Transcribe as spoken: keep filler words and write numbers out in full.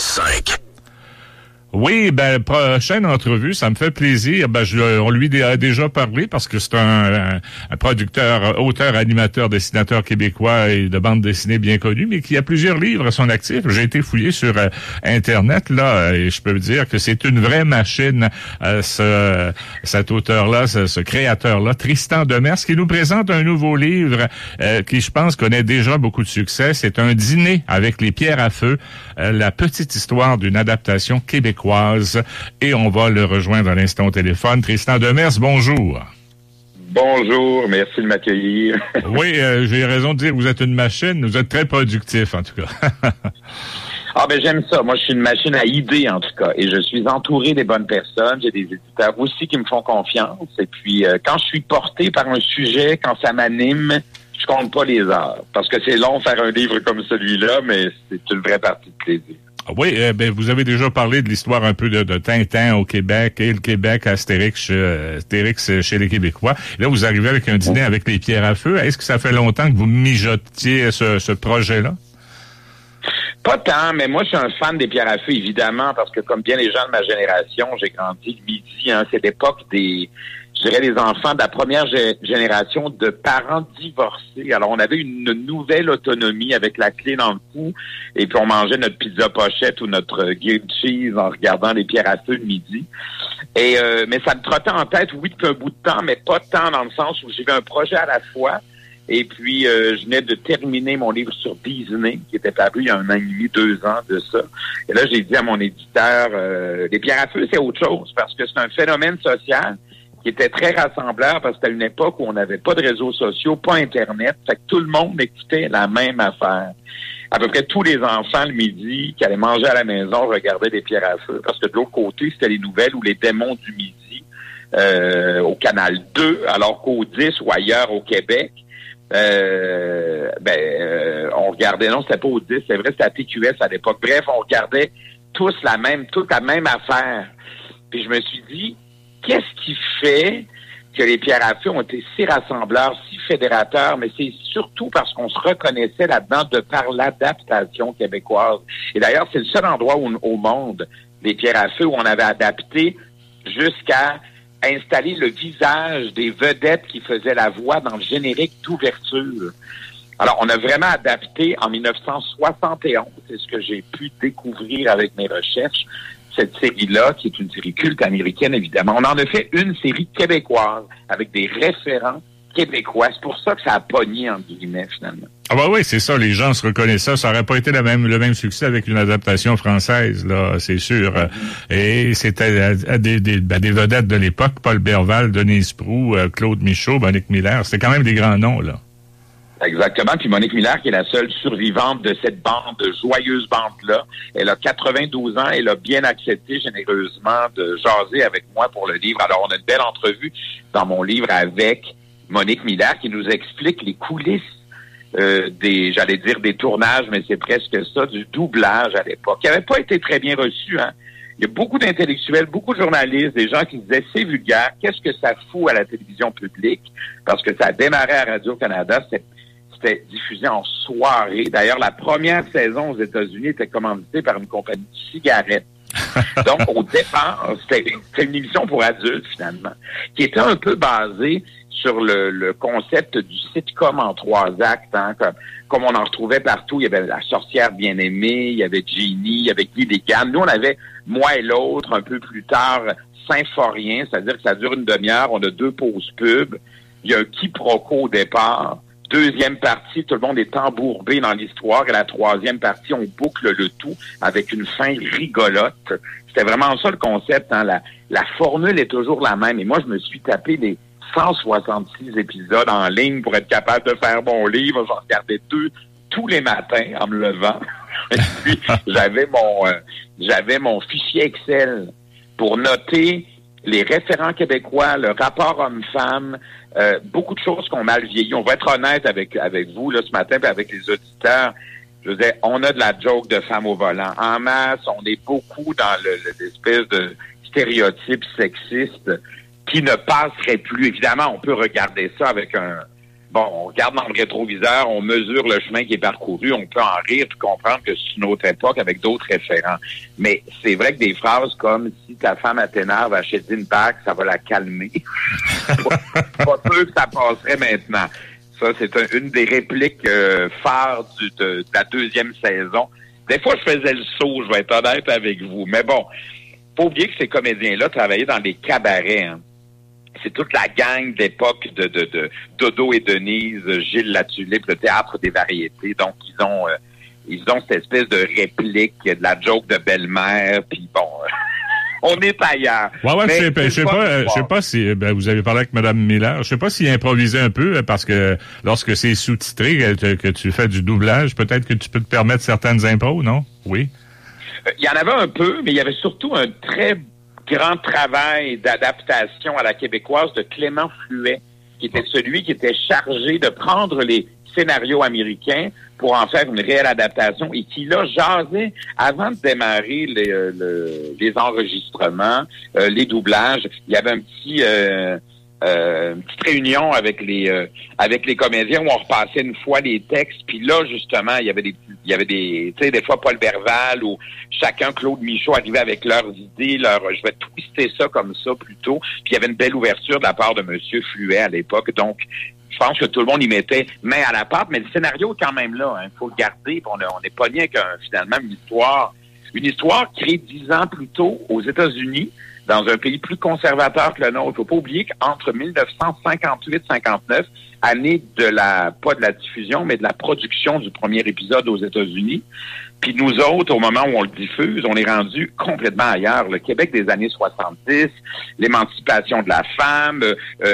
cinq. Oui, ben prochaine entrevue, ça me fait plaisir. Ben je, on lui a déjà parlé parce que c'est un, un, un producteur, auteur, animateur, dessinateur québécois et de bande dessinée bien connu, mais qui a plusieurs livres à son actif. J'ai été fouillé sur euh, Internet là et je peux vous dire que c'est une vraie machine. Euh, ce, cet auteur-là, ce, ce créateur-là, Tristan Demers, qui nous présente un nouveau livre euh, qui, je pense, connaît déjà beaucoup de succès. C'est un dîner avec les pierres à feu, euh, la petite histoire d'une adaptation québécoise. Et on va le rejoindre à l'instant au téléphone. Tristan Demers, bonjour. Bonjour, merci de m'accueillir. Oui, euh, j'ai raison de dire que vous êtes une machine. Vous êtes très productif, en tout cas. Ah ben j'aime ça. Moi, je suis une machine à idées, en tout cas. Et je suis entouré des bonnes personnes. J'ai des éditeurs aussi qui me font confiance. Et puis, euh, quand je suis porté par un sujet, quand ça m'anime, je compte pas les heures. Parce que c'est long faire un livre comme celui-là, mais c'est une vraie partie de plaisir. Oui, euh, ben vous avez déjà parlé de l'histoire un peu de, de Tintin au Québec et le Québec, Astérix, euh, Astérix chez les Québécois. Là, vous arrivez avec un dîner avec les pierres à feu. Est-ce que ça fait longtemps que vous mijotiez ce, ce projet-là? Pas tant, mais moi, je suis un fan des pierres à feu, évidemment, parce que comme bien les gens de ma génération, j'ai grandi le midi, hein, c'est l'époque des... je dirais, les enfants de la première gé- génération de parents divorcés. Alors, on avait une nouvelle autonomie avec la clé dans le cou, et puis on mangeait notre pizza pochette ou notre grilled cheese en regardant les pierres à feu le midi. Et euh, mais ça me trottait en tête, oui, depuis un bout de temps, mais pas tant dans le sens où j'avais un projet à la fois. Et puis, euh, je venais de terminer mon livre sur Disney, qui était paru il y a un an et demi, deux ans de ça. Et là, j'ai dit à mon éditeur, euh, les pierres à feu, c'est autre chose, parce que c'est un phénomène social qui était très rassembleur, parce que c'était une époque où on n'avait pas de réseaux sociaux, pas Internet, fait que tout le monde écoutait la même affaire. À peu près tous les enfants, le midi, qui allaient manger à la maison, regardaient des pierres à feu, parce que de l'autre côté, c'était les nouvelles ou les démons du midi euh, au Canal deux, alors qu'au dix ou ailleurs au Québec, Euh, ben, euh, on regardait, non, c'était pas au dix, c'est vrai, c'était à T Q S à l'époque. Bref, on regardait tous la même, toute la même affaire. Puis je me suis dit, qu'est-ce qui fait que les pierres à feu ont été si rassembleurs, si fédérateurs, mais c'est surtout parce qu'on se reconnaissait là-dedans de par l'adaptation québécoise. Et d'ailleurs, c'est le seul endroit où, au monde, les pierres à feu, où on avait adapté jusqu'à installer le visage des vedettes qui faisaient la voix dans le générique d'ouverture. Alors, on a vraiment adapté en dix-neuf cent soixante et onze, c'est ce que j'ai pu découvrir avec mes recherches, cette série-là, qui est une série culte américaine, évidemment. On en a fait une série québécoise avec des référents québécois. C'est pour ça que ça a pogné, entre guillemets, finalement. Ah bah oui, c'est ça, les gens se reconnaissent ça. Ça aurait pas été le même, le même succès avec une adaptation française, là, c'est sûr. Mm-hmm. Et c'était à, à des, des, ben, des vedettes de l'époque, Paul Berval, Denise Proulx, euh, Claude Michaud, Monique Miller. C'était quand même des grands noms, là. Exactement. Puis Monique Miller, qui est la seule survivante de cette bande, de joyeuse bande-là. Elle a quatre-vingt-douze ans. Elle a bien accepté généreusement de jaser avec moi pour le livre. Alors, on a une belle entrevue dans mon livre avec Monique Miller qui nous explique les coulisses euh, des, j'allais dire des tournages, mais c'est presque ça, du doublage à l'époque, qui n'avait pas été très bien reçu, hein. Il y a beaucoup d'intellectuels, beaucoup de journalistes, des gens qui disaient c'est vulgaire, qu'est-ce que ça fout à la télévision publique? Parce que ça a démarré à Radio-Canada, c'était, c'était diffusé en soirée. D'ailleurs, la première saison aux États-Unis était commanditée par une compagnie de cigarettes. Donc, au départ, c'était, c'était une émission pour adultes, finalement, qui était un peu basée sur le, le concept du sitcom en trois actes, hein, comme, comme on en retrouvait partout. Il y avait La sorcière bien-aimée, il y avait Jeannie, il y avait Gilligan. Nous, on avait Moi et l'autre, un peu plus tard, Symphorien, c'est-à-dire que ça dure une demi-heure, on a deux pauses pub, il y a un quiproquo au départ. Deuxième partie, tout le monde est embourbé dans l'histoire. Et la troisième partie, on boucle le tout avec une fin rigolote. C'était vraiment ça le concept, hein. La, la formule est toujours la même. Et moi, je me suis tapé les cent soixante-six épisodes en ligne pour être capable de faire mon livre. J'en regardais deux tous les matins en me levant. Et puis, j'avais mon, euh, j'avais mon fichier Excel pour noter les référents québécois, le rapport homme-femme, euh, beaucoup de choses qui ont mal vieilli. On va être honnête avec avec vous là ce matin, puis avec les auditeurs. Je veux dire, on a de la joke de femme au volant en masse. On est beaucoup dans le, le l'espèce de stéréotype sexiste qui ne passerait plus. Évidemment, on peut regarder ça avec un bon, on regarde dans le rétroviseur, on mesure le chemin qui est parcouru, on peut en rire puis comprendre que c'est une autre époque avec d'autres référents. Mais c'est vrai que des phrases comme « si ta femme a t'énerve, achète une bague, ça va la calmer », pas, pas sûr que ça passerait maintenant. Ça, c'est un, une des répliques euh, phares du, de, de la deuxième saison. Des fois, je faisais le saut, je vais être honnête avec vous. Mais bon, faut oublier que ces comédiens-là travaillaient dans des cabarets, hein. C'est toute la gang d'époque de, de, de Dodo et Denise, Gilles Latulippe, le théâtre des variétés. Donc, ils ont euh, ils ont cette espèce de réplique, de la joke de belle-mère, puis bon, euh, on est ailleurs. Ouais, ouais, Mais je sais, je sais pas, je sais pas si, ben, vous avez parlé avec Mme Miller, je sais pas s'il improvisait un peu, parce que lorsque c'est sous-titré, que, que tu fais du doublage, peut-être que tu peux te permettre certaines impros, non? Oui. Il y en avait un peu, mais il y avait surtout un très grand travail d'adaptation à la québécoise de Clément Fluet, qui était celui qui était chargé de prendre les scénarios américains pour en faire une réelle adaptation et qui, là, jasait avant de démarrer les, euh, le, les enregistrements, euh, les doublages. Il y avait un petit... Euh, Euh, une petite réunion avec les euh, avec les comédiens où on repassait une fois les textes, puis là justement il y avait des il y avait des tu sais des fois Paul Berval ou chacun Claude Michaud arrivait avec leurs idées, leur je vais twister ça comme ça plutôt, puis il y avait une belle ouverture de la part de Monsieur Fluet à l'époque, donc je pense que tout le monde y mettait main à la pâte, mais le scénario est quand même là, il hein, faut le garder, puis on on n'est pas bien qu'un finalement une histoire une histoire créée dix ans plus tôt aux États-Unis, dans un pays plus conservateur que le nôtre. Il ne faut pas oublier qu'entre dix-neuf cent cinquante-huit cinquante-neuf, année de la, pas de la diffusion, mais de la production du premier épisode aux États-Unis, puis nous autres, au moment où on le diffuse, on est rendu complètement ailleurs. Le Québec des années soixante-dix, l'émancipation de la femme, euh,